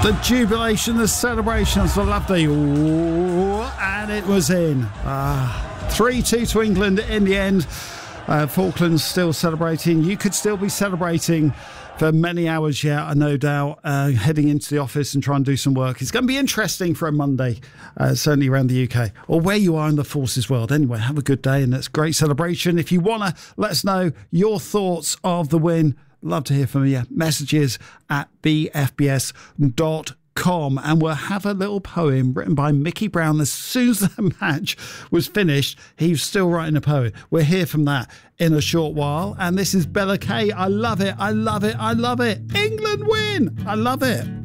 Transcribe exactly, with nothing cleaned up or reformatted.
The jubilation, the celebrations, the lovely, ooh, and it was in. Uh, three two to England in the end. Uh, Falklands still celebrating. You could still be celebrating for many hours yet, yeah, no doubt, uh, heading into the office and trying to do some work. It's going to be interesting for a Monday, uh, certainly around the U K, or where you are in the forces world. Anyway, have a good day, and it's a great celebration. If you want to let us know your thoughts of the win, love to hear from you. Messages at b f b s dot com, and we'll have a little poem written by Mickey Brown. As soon as the match was finished, he was still writing a poem. We'll hear from that in a short while. And this is Bella Kay. I love it. I love it. I love it. England win. I love it.